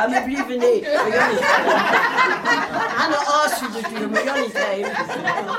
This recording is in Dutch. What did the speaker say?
Ja, maar liever niet. En de asje natuurlijk, maar Jan niet geven.